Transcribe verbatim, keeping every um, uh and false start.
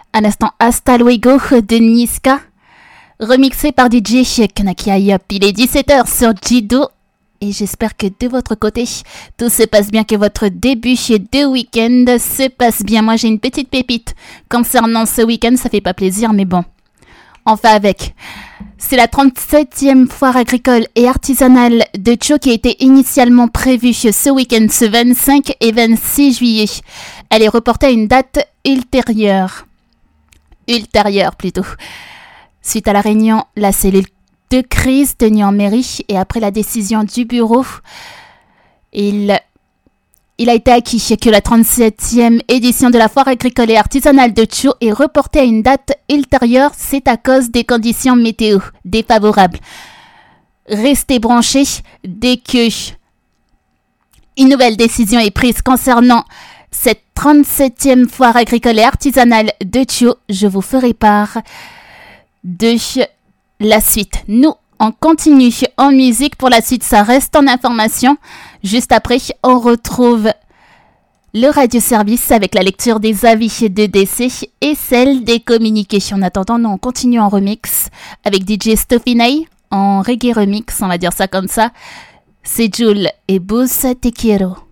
À l'instant, Hasta Luego de Niska, remixé par D J Kanaki Ayop. Il est dix-sept heures sur Jido et j'espère que de votre côté, tout se passe bien, que votre début de week-end se passe bien. Moi, j'ai une petite pépite concernant ce week-end, ça fait pas plaisir, mais bon, on fait avec. C'est la trente-septième foire agricole et artisanale de Tchio qui a été initialement prévue ce week-end, ce vingt-cinq et vingt-six juillet. Elle est reportée à une date ultérieure. Ultérieure plutôt. Suite à la réunion, la cellule de crise tenue en mairie et après la décision du bureau, il, il a été acquis que la trente-septième édition de la foire agricole et artisanale de Tchio est reportée à une date ultérieure. C'est à cause des conditions météo défavorables. Restez branchés dès que une nouvelle décision est prise concernant cette trente-septième foire agricole et artisanale de Tchio. Je vous ferai part de la suite. Nous, on continue en musique. Pour la suite, ça reste en information. Juste après, on retrouve le radio-service avec la lecture des avis de décès et celle des communiqués. En attendant, nous, on continue en remix avec D J Stoffinay en reggae remix, on va dire ça comme ça. C'est Jules et Boost Te Quiero.